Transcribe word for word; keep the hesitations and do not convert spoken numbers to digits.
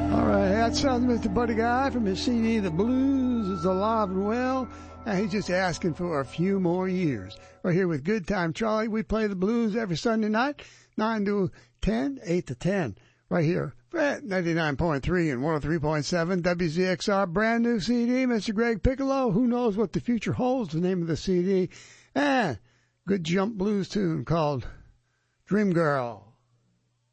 All right, that sounds Mister Buddy Guy from his C D, The Blues is Alive and Well, and he's just asking for a few more years. We're here with Good Time Charlie. We play the blues every Sunday night, nine to ten, eight to ten, right here at ninety-nine point three and one oh three point seven W Z X R. Brand new C D, Mister Greg Piccolo. Who knows what the future holds, the name of the C D, and good jump blues tune called Dream Girl.